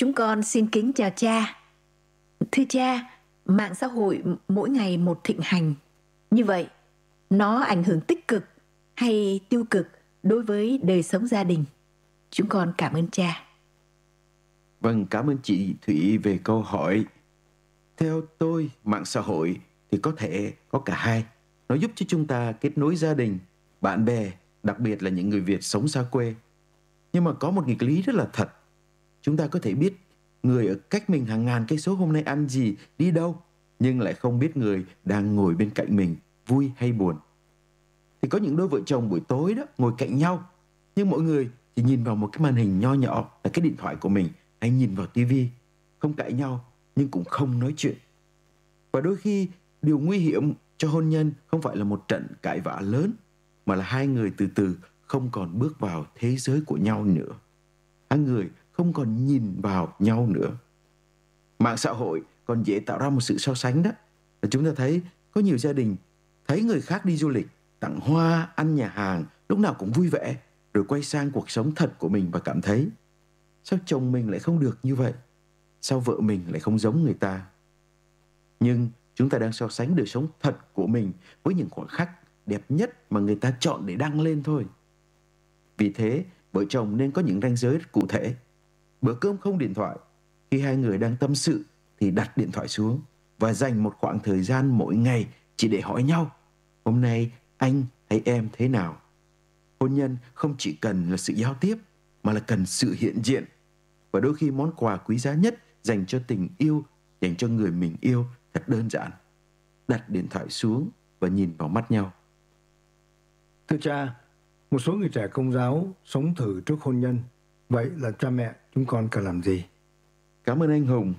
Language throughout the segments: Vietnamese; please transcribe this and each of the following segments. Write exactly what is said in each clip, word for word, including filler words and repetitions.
Chúng con xin kính chào cha. Thưa cha, mạng xã hội mỗi ngày một thịnh hành. Như vậy, nó ảnh hưởng tích cực hay tiêu cực đối với đời sống gia đình? Chúng con cảm ơn cha. Vâng, cảm ơn chị Thủy về câu hỏi. Theo tôi, mạng xã hội thì có thể có cả hai. Nó giúp cho chúng ta kết nối gia đình, bạn bè, đặc biệt là những người Việt sống xa quê. Nhưng mà có một nghịch lý rất là thật. Chúng ta có thể biết người ở cách mình hàng ngàn cây số hôm nay ăn gì, đi đâu, nhưng lại không biết người đang ngồi bên cạnh mình vui hay buồn. Thì có những đôi vợ chồng buổi tối đó ngồi cạnh nhau, nhưng mỗi người chỉ nhìn vào một cái màn hình nho nhỏ là cái điện thoại của mình, hay nhìn vào tivi, không cãi nhau nhưng cũng không nói chuyện. Và đôi khi điều nguy hiểm cho hôn nhân không phải là một trận cãi vã lớn, mà là hai người từ từ không còn bước vào thế giới của nhau nữa. Hai người không còn nhìn vào nhau nữa. Mạng xã hội còn dễ tạo ra một sự so sánh đó. Và chúng ta thấy có nhiều gia đình thấy người khác đi du lịch, tặng hoa, ăn nhà hàng, lúc nào cũng vui vẻ, rồi quay sang cuộc sống thật của mình và cảm thấy sao chồng mình lại không được như vậy? Sao vợ mình lại không giống người ta? Nhưng chúng ta đang so sánh đời sống thật của mình với những khoảnh khắc đẹp nhất mà người ta chọn để đăng lên thôi. Vì thế, vợ chồng nên có những ranh giới cụ thể. Bữa cơm không điện thoại. Khi hai người đang tâm sự thì đặt điện thoại xuống và dành một khoảng thời gian mỗi ngày chỉ để hỏi nhau: hôm nay anh hay em thế nào? Hôn nhân không chỉ cần là sự giao tiếp mà là cần sự hiện diện. Và đôi khi món quà quý giá nhất dành cho tình yêu, dành cho người mình yêu thật đơn giản: đặt điện thoại xuống và nhìn vào mắt nhau. Thưa cha, một số người trẻ Công giáo sống thử trước hôn nhân. Vậy là cha mẹ chúng con cần làm gì? Cảm ơn anh Hùng.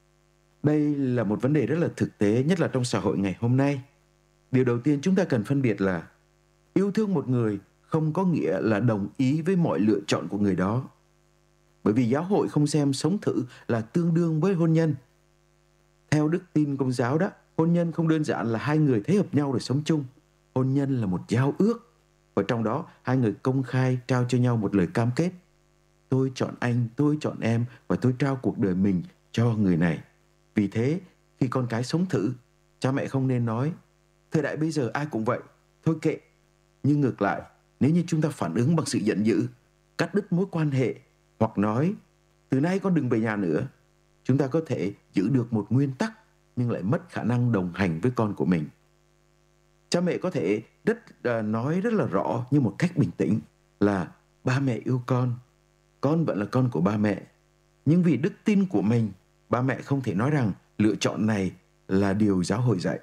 Đây là một vấn đề rất là thực tế, nhất là trong xã hội ngày hôm nay. Điều đầu tiên chúng ta cần phân biệt là yêu thương một người không có nghĩa là đồng ý với mọi lựa chọn của người đó. Bởi vì giáo hội không xem sống thử là tương đương với hôn nhân. Theo đức tin Công giáo đó, hôn nhân không đơn giản là hai người thấy hợp nhau để sống chung. Hôn nhân là một giao ước, và trong đó hai người công khai trao cho nhau một lời cam kết: tôi chọn anh, tôi chọn em, và tôi trao cuộc đời mình cho người này. Vì thế, khi con cái sống thử, cha mẹ không nên nói: thời đại bây giờ ai cũng vậy, thôi kệ. Nhưng ngược lại, nếu như chúng ta phản ứng bằng sự giận dữ, cắt đứt mối quan hệ, hoặc nói từ nay con đừng về nhà nữa, chúng ta có thể giữ được một nguyên tắc nhưng lại mất khả năng đồng hành với con của mình. Cha mẹ có thể rất uh, nói rất là rõ nhưng một cách bình tĩnh là: ba mẹ yêu con, con vẫn là con của ba mẹ. Nhưng vì đức tin của mình, ba mẹ không thể nói rằng lựa chọn này là điều giáo hội dạy.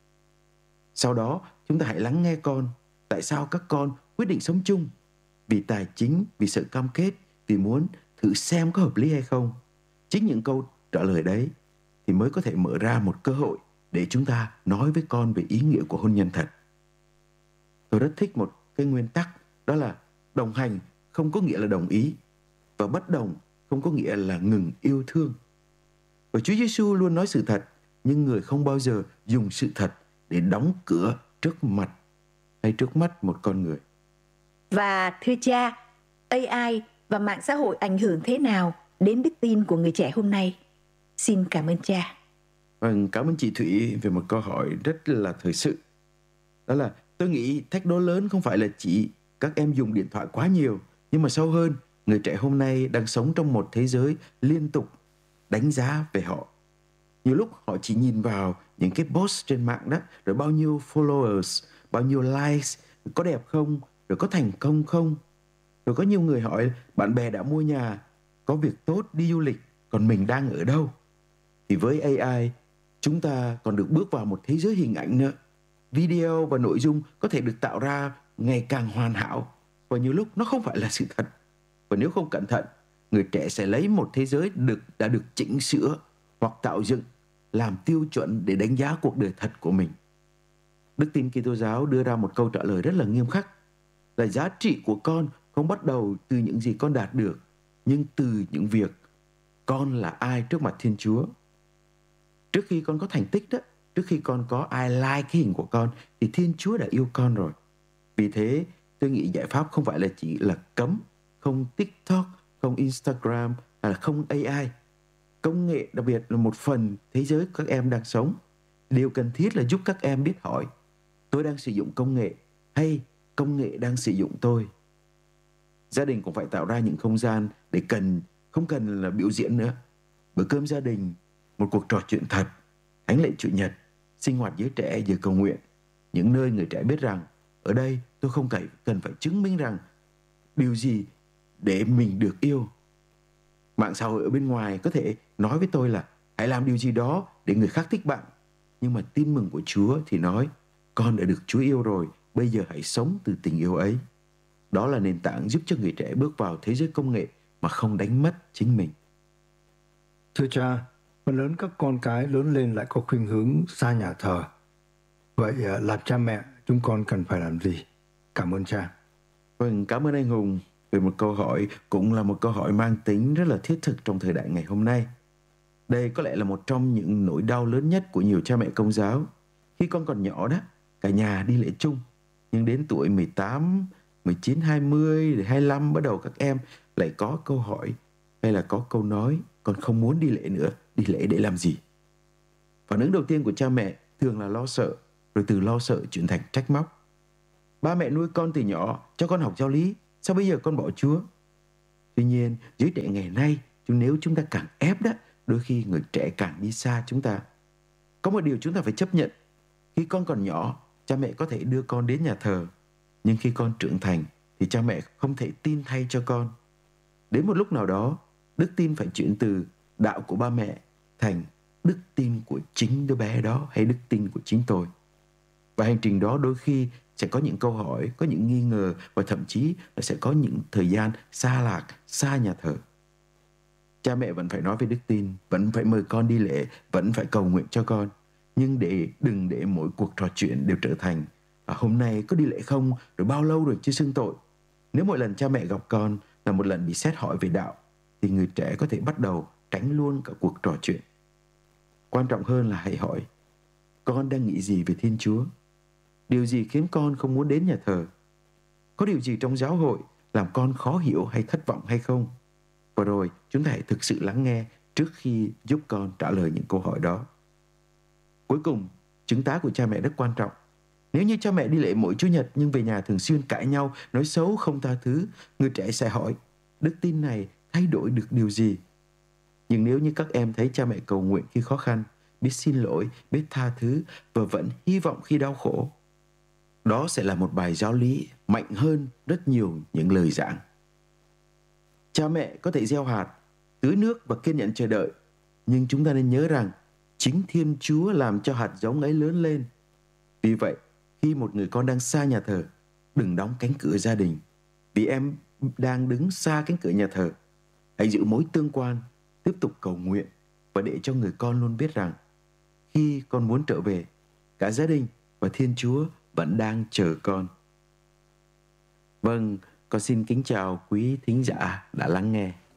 Sau đó, chúng ta hãy lắng nghe con. Tại sao các con quyết định sống chung? Vì tài chính, vì sự cam kết, vì muốn thử xem có hợp lý hay không. Chính những câu trả lời đấy thì mới có thể mở ra một cơ hội để chúng ta nói với con về ý nghĩa của hôn nhân thật. Tôi rất thích một cái nguyên tắc, đó là đồng hành không có nghĩa là đồng ý, và bất đồng không có nghĩa là ngừng yêu thương. Và Chúa Giêsu luôn nói sự thật, nhưng người không bao giờ dùng sự thật để đóng cửa trước mặt hay trước mắt một con người. Và thưa cha, a i và mạng xã hội ảnh hưởng thế nào đến đức tin của người trẻ hôm nay? Xin cảm ơn cha. Vâng, cảm ơn chị Thủy về một câu hỏi rất là thời sự. Đó là tôi nghĩ thách đố lớn không phải là chỉ các em dùng điện thoại quá nhiều, nhưng mà sâu hơn, người trẻ hôm nay đang sống trong một thế giới liên tục đánh giá về họ. Nhiều lúc họ chỉ nhìn vào những cái post trên mạng đó, rồi bao nhiêu followers, bao nhiêu likes, có đẹp không, rồi có thành công không. Rồi có nhiều người hỏi bạn bè đã mua nhà, có việc tốt, đi du lịch, còn mình đang ở đâu? Thì với a i, chúng ta còn được bước vào một thế giới hình ảnh nữa. Video và nội dung có thể được tạo ra ngày càng hoàn hảo, và nhiều lúc nó không phải là sự thật. Và nếu không cẩn thận, người trẻ sẽ lấy một thế giới được đã được chỉnh sửa hoặc tạo dựng làm tiêu chuẩn để đánh giá cuộc đời thật của mình. Đức tin Kitô giáo đưa ra một câu trả lời rất là nghiêm khắc, là giá trị của con không bắt đầu từ những gì con đạt được, nhưng từ những việc con là ai trước mặt Thiên Chúa. Trước khi con có thành tích đó, trước khi con có ai like cái hình của con, thì Thiên Chúa đã yêu con rồi. Vì thế, tôi nghĩ giải pháp không phải là chỉ là cấm, không TikTok, không Instagram, hay là không a i, Công nghệ, đặc biệt là một phần thế giới các em đang sống, điều cần thiết là giúp các em biết hỏi: tôi đang sử dụng công nghệ hay công nghệ đang sử dụng tôi? Gia đình cũng phải tạo ra những không gian để cần không cần là biểu diễn nữa. Bữa cơm gia đình, một cuộc trò chuyện thật, thánh lễ chủ nhật, sinh hoạt giới trẻ giờ cầu nguyện, những nơi người trẻ biết rằng ở đây tôi không cần cần phải chứng minh rằng điều gì để mình được yêu. Mạng xã hội ở bên ngoài có thể nói với tôi là hãy làm điều gì đó để người khác thích bạn. Nhưng mà tin mừng của Chúa thì nói con đã được Chúa yêu rồi, bây giờ hãy sống từ tình yêu ấy. Đó là nền tảng giúp cho người trẻ bước vào thế giới công nghệ mà không đánh mất chính mình. Thưa cha, phần lớn các con cái lớn lên lại có khuynh hướng xa nhà thờ. Vậy à, làm cha mẹ, chúng con cần phải làm gì? Cảm ơn cha. Vâng, cảm ơn anh Hùng về một câu hỏi, cũng là một câu hỏi mang tính rất là thiết thực trong thời đại ngày hôm nay. Đây có lẽ là một trong những nỗi đau lớn nhất của nhiều cha mẹ Công giáo. Khi con còn nhỏ đó, cả nhà đi lễ chung, nhưng đến tuổi mười tám, mười chín, hai mươi, hai mươi lăm bắt đầu các em lại có câu hỏi hay là có câu nói con không muốn đi lễ nữa, đi lễ để làm gì? Phản ứng đầu tiên của cha mẹ thường là lo sợ, rồi từ lo sợ chuyển thành trách móc. Ba mẹ nuôi con từ nhỏ cho con học giáo lý, sao bây giờ con bỏ Chúa? Tuy nhiên, giới trẻ ngày nay, nếu chúng ta càng ép đó, đôi khi người trẻ càng đi xa chúng ta. Có một điều chúng ta phải chấp nhận. Khi con còn nhỏ, cha mẹ có thể đưa con đến nhà thờ. Nhưng khi con trưởng thành, thì cha mẹ không thể tin thay cho con. Đến một lúc nào đó, đức tin phải chuyển từ đạo của ba mẹ thành đức tin của chính đứa bé đó hay đức tin của chính tôi. Và hành trình đó đôi khi sẽ có những câu hỏi, có những nghi ngờ và thậm chí là sẽ có những thời gian xa lạc, xa nhà thờ. Cha mẹ vẫn phải nói về đức tin, vẫn phải mời con đi lễ, vẫn phải cầu nguyện cho con. Nhưng để đừng để mỗi cuộc trò chuyện đều trở thành à, hôm nay có đi lễ không, rồi bao lâu rồi chưa xưng tội. Nếu mỗi lần cha mẹ gặp con là một lần bị xét hỏi về đạo, thì người trẻ có thể bắt đầu tránh luôn cả cuộc trò chuyện. Quan trọng hơn là hãy hỏi: con đang nghĩ gì về Thiên Chúa? Điều gì khiến con không muốn đến nhà thờ? Có điều gì trong giáo hội làm con khó hiểu hay thất vọng hay không? Và rồi chúng ta hãy thực sự lắng nghe trước khi giúp con trả lời những câu hỏi đó. Cuối cùng, chứng tá của cha mẹ rất quan trọng. Nếu như cha mẹ đi lễ mỗi Chủ nhật nhưng về nhà thường xuyên cãi nhau, nói xấu, không tha thứ, người trẻ sẽ hỏi: đức tin này thay đổi được điều gì? Nhưng nếu như các em thấy cha mẹ cầu nguyện khi khó khăn, biết xin lỗi, biết tha thứ và vẫn hy vọng khi đau khổ, đó sẽ là một bài giáo lý mạnh hơn rất nhiều những lời giảng. Cha mẹ có thể gieo hạt, tưới nước và kiên nhẫn chờ đợi, nhưng chúng ta nên nhớ rằng chính Thiên Chúa làm cho hạt giống ấy lớn lên. Vì vậy, khi một người con đang xa nhà thờ, đừng đóng cánh cửa gia đình. Vì em đang đứng xa cánh cửa nhà thờ, hãy giữ mối tương quan, tiếp tục cầu nguyện và để cho người con luôn biết rằng khi con muốn trở về, cả gia đình và Thiên Chúa vẫn đang chờ con. Vâng, con xin kính chào quý thính giả đã lắng nghe.